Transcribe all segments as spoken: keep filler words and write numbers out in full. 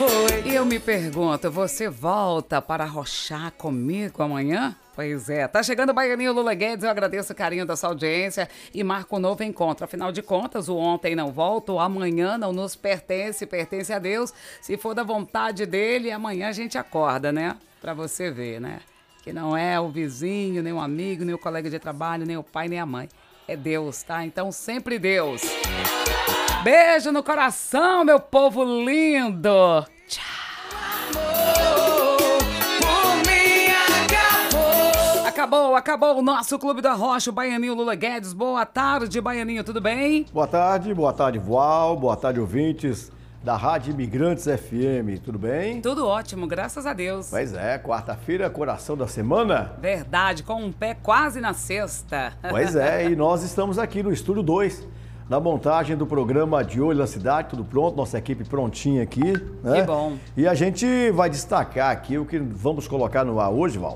Foi. E eu me pergunto, você volta para arrochar comigo amanhã? Pois é, tá chegando o Baianinho Lula Guedes, eu agradeço o carinho da sua audiência e marco um novo encontro. Afinal de contas, o ontem não volta, o amanhã não nos pertence, pertence a Deus. Se for da vontade dele, amanhã a gente acorda, né? Pra você ver, né? Que não é o vizinho, nem o amigo, nem o colega de trabalho, nem o pai, nem a mãe. É Deus, tá? Então sempre Deus. Beijo no coração, meu povo lindo. Tchau. Acabou, acabou o nosso Clube do Arrocha, o Baianinho Lula Guedes. Boa tarde, Baianinho, tudo bem? Boa tarde, boa tarde, Val, boa tarde, ouvintes da Rádio Imigrantes F M, tudo bem? Tudo ótimo, graças a Deus. Pois é, quarta-feira, coração da semana. Verdade, com um pé quase na sexta. Pois é, e nós estamos aqui no Estúdio dois, na montagem do programa De Olho na Cidade, tudo pronto, nossa equipe prontinha aqui, né? Que bom. E a gente vai destacar aqui o que vamos colocar no ar hoje, Val.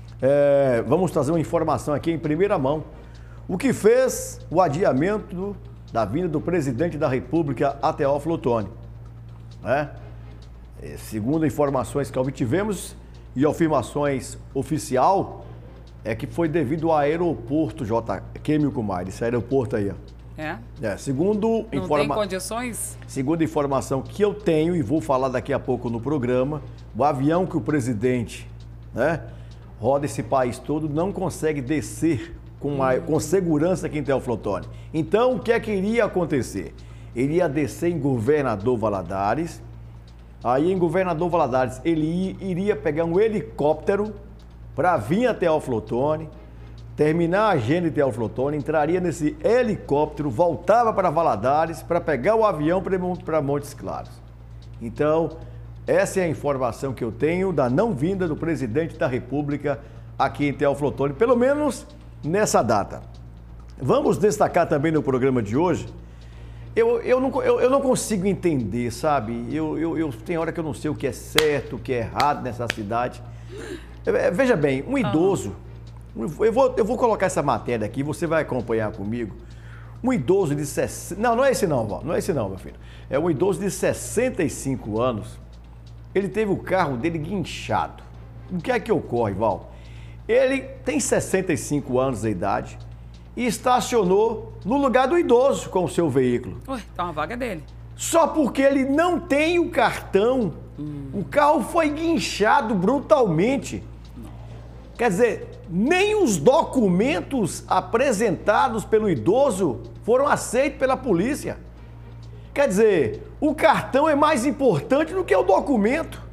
É, vamos trazer uma informação aqui em primeira mão. O que fez o adiamento da vinda do presidente da República a Teófilo Otoni, né? É, segundo informações que obtivemos e afirmações oficial, é que foi devido ao aeroporto J. Quêmico Maia, esse aeroporto aí, ó. É? É, segundo Não informa... tem condições? Segundo a informação que eu tenho, e vou falar daqui a pouco no programa, o avião que o presidente, né, roda esse país todo, não consegue descer com, a... com segurança aqui em Teófilo Otoni. Então, o que é que iria acontecer? Ele ia descer em Governador Valadares, aí em Governador Valadares ele iria pegar um helicóptero para vir até Teófilo Otoni, terminar a agenda de Teófilo Otoni, entraria nesse helicóptero, voltava para Valadares para pegar o avião para Montes Claros. Então, essa é a informação que eu tenho da não vinda do presidente da República aqui em Teófilo Otoni, pelo menos nessa data. Vamos destacar também no programa de hoje, eu, eu, não, eu, eu não consigo entender, sabe? Eu, eu, eu tem hora que eu não sei o que é certo, o que é errado nessa cidade. Veja bem, um idoso... Eu vou, eu vou colocar essa matéria aqui, você vai acompanhar comigo. Um idoso de sessenta... Não, não é esse não, Val. Não é esse não, meu filho. É um idoso de sessenta e cinco anos. Ele teve o carro dele guinchado. O que é que ocorre, Val? Ele tem sessenta e cinco anos de idade e estacionou no lugar do idoso com o seu veículo. Ué, tá uma vaga dele. Só porque ele não tem o cartão. Hum. O carro foi guinchado brutalmente. Quer dizer, nem os documentos apresentados pelo idoso foram aceitos pela polícia. Quer dizer, o cartão é mais importante do que o documento.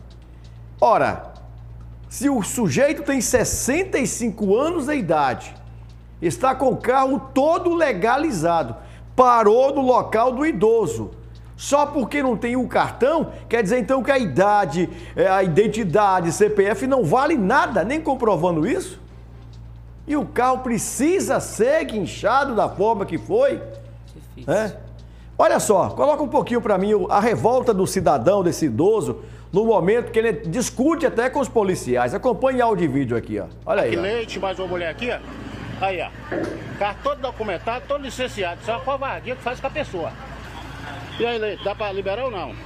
Ora, se o sujeito tem sessenta e cinco anos de idade, está com o carro todo legalizado, parou no local do idoso, só porque não tem o cartão, quer dizer então que a idade, a identidade, C P F não vale nada, nem comprovando isso? E o carro precisa ser guinchado da forma que foi? Difícil. É? Olha só, coloca um pouquinho para mim a revolta do cidadão, desse idoso, no momento que ele discute até com os policiais. Acompanhe áudio e vídeo aqui, ó. Olha aí. Aqui, leite, mais uma mulher aqui, ó. Aí, ó. Carro todo documentado, todo licenciado. Isso é uma covardia que faz com a pessoa. E aí, Leite, dá pra liberar ou não?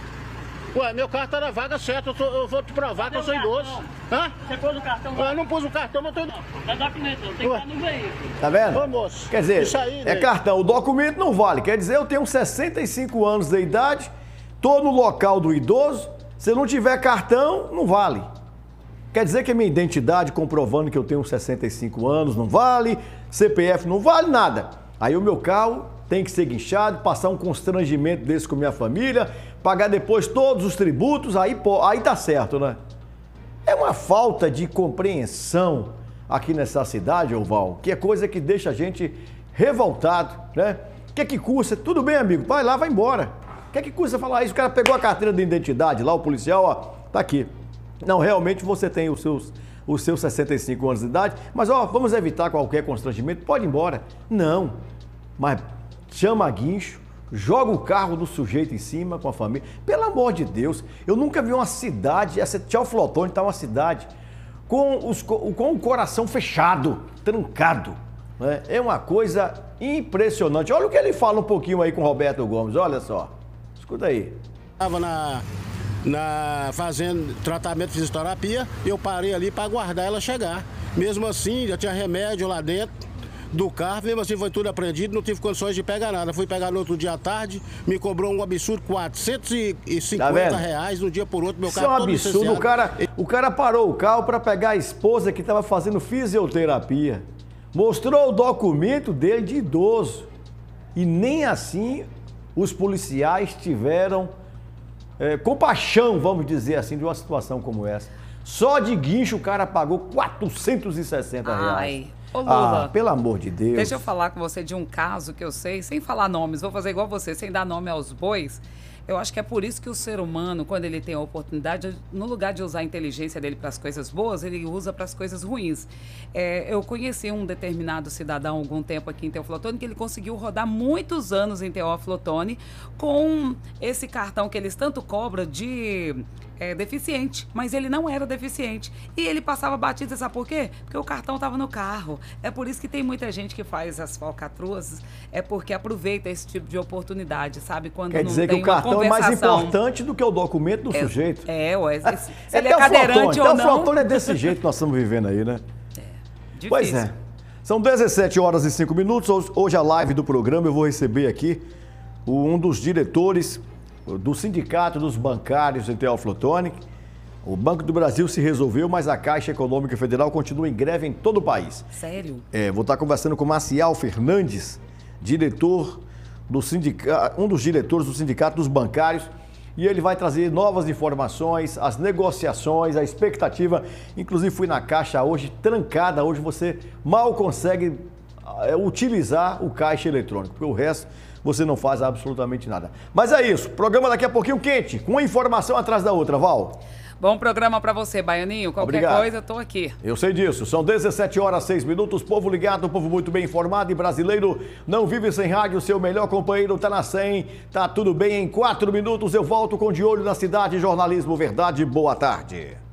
Ué, meu carro tá na vaga certa, eu, tô, eu vou te provar que eu sou idoso. Hã? Você pôs o cartão lá? Ué, eu não pus o cartão, mas eu tô... Não é documento, não. Tem que estar no veículo. Tá vendo? Ô, moço. Quer dizer, isso aí, é né? cartão, o documento não vale. Quer dizer, eu tenho sessenta e cinco anos de idade, tô no local do idoso, se eu não tiver cartão, não vale. Quer dizer que a minha identidade comprovando que eu tenho sessenta e cinco anos não vale, C P F não vale nada. Aí o meu carro tem que ser guinchado, passar um constrangimento desse com minha família, pagar depois todos os tributos, aí, aí tá certo, né? É uma falta de compreensão aqui nessa cidade, Oval, que é coisa que deixa a gente revoltado, né? O que é que custa? Tudo bem, amigo, vai lá, vai embora. O que é que custa falar isso? O cara pegou a carteira de identidade lá, o policial, ó, tá aqui. Não, realmente você tem os seus, os seus sessenta e cinco anos de idade, mas ó, vamos evitar qualquer constrangimento, pode ir embora. Não, mas chama a guincho, joga o carro do sujeito em cima com a família. Pelo amor de Deus, eu nunca vi uma cidade, essa Teófilo Otoni tá uma cidade com, os, com o coração fechado, trancado. Né? É uma coisa impressionante. Olha o que ele fala um pouquinho aí com o Roberto Gomes, olha só. Escuta aí. Estava na, na, fazendo tratamento de fisioterapia, eu parei ali para aguardar ela chegar. Mesmo assim, já tinha remédio lá dentro do carro, mesmo assim foi tudo apreendido, não tive condições de pegar nada. Fui pegar no outro dia à tarde, me cobrou um absurdo quatrocentos e cinquenta reais um dia por outro, meu Isso carro é um todo absurdo, licenciado. o cara, o cara parou o carro para pegar a esposa que estava fazendo fisioterapia. Mostrou o documento dele de idoso. E nem assim os policiais tiveram é, compaixão, vamos dizer assim, de uma situação como essa. Só de guincho o cara pagou quatrocentos e sessenta reais. Ai, ô Lula, ah, pelo amor de Deus. deixa eu falar com você de um caso que eu sei, sem falar nomes, vou fazer igual você, sem dar nome aos bois. Eu acho que é por isso que o ser humano, quando ele tem a oportunidade, no lugar de usar a inteligência dele para as coisas boas, ele usa para as coisas ruins. É, eu conheci um determinado cidadão há algum tempo aqui em Teoflotone que ele conseguiu rodar muitos anos em Teoflotone com esse cartão que eles tanto cobram de é, deficiente, mas ele não era deficiente. E ele passava batido, sabe por quê? Porque o cartão estava no carro. É por isso que tem muita gente que faz as falcatruas, é porque aproveita esse tipo de oportunidade, sabe? Quando Quer não dizer que tem o cartão é mais conversação. importante do que o documento do É, sujeito. É, ué, se, se É ele é cadeirante ou não. Teoflotone é desse jeito que nós estamos vivendo aí, né? Difícil. Pois é. São dezessete horas e cinco minutos. Hoje a live do programa eu vou receber aqui um dos diretores do Sindicato dos Bancários em Teoflotone. O Banco do Brasil se resolveu, mas a Caixa Econômica Federal continua em greve em todo o país. Sério? É, vou estar conversando com Maciel Fernandes, diretor do sindicato, um dos diretores do Sindicato dos Bancários, e ele vai trazer novas informações, as negociações, a expectativa. Inclusive fui na Caixa hoje, trancada, hoje você mal consegue é, utilizar o caixa eletrônico, porque o resto você não faz absolutamente nada. Mas é isso, programa daqui a pouquinho quente, com uma informação atrás da outra, Val. Bom programa pra você, Baianinho. Qualquer Obrigado. coisa, eu tô aqui. Eu sei disso. São dezessete horas, seis minutos. Povo ligado, povo muito bem informado e brasileiro não vive sem rádio. Seu melhor companheiro tá na cem. Tá tudo bem em quatro minutos. Eu volto com De Olho na Cidade. Jornalismo Verdade. Boa tarde.